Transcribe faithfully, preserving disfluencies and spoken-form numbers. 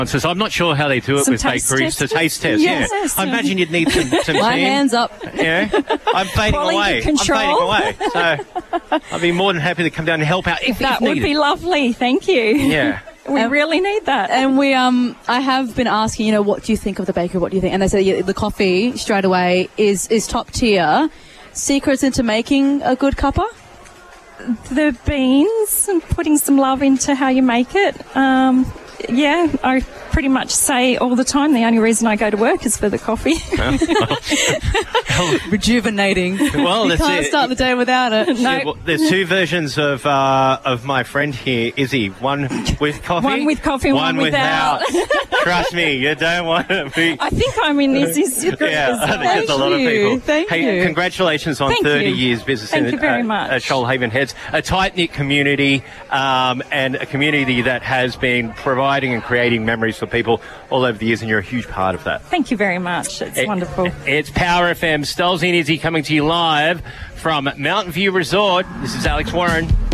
So I'm not sure how they do it Some with taste bakeries to testing? taste test. Yes. Yeah, Yes. I imagine you'd need some, some My team. hands up. Yeah, I'm fading Quality away. control. I'm fading away. So I'd be more than happy to come down and help out if, That if would needed. be lovely. Thank you. Yeah. We Um, really need that. And we, um, I have been asking, you know, what do you think of the bakery? What do you think? And they said yeah, the coffee straight away is is top tier. Secrets into making a good cuppa? The beans and putting some love into how you make it. Um, yeah, I pretty much say all the time the only reason I go to work is for the coffee. Rejuvenating. Well, you that's can't it. start the day without it. No. Yeah, well, there's two versions of uh, of my friend here, Izzy. One with coffee. One with coffee, one without. Trust me, you don't want to be. I think I'm in Izzy's group Yeah, as I think well. there's a lot of you. people. Thank hey, you. congratulations on Thank thirty you. years business Thank in you very uh, much. at Shoalhaven Heads. A tight-knit community um, and a community that has been providing and creating memories for people all over the years, and you're a huge part of that. Thank you very much. It's It- wonderful. It's Power F M. Stolzy and Izzy coming to you live from Mountain View Resort. This is Alex Warren.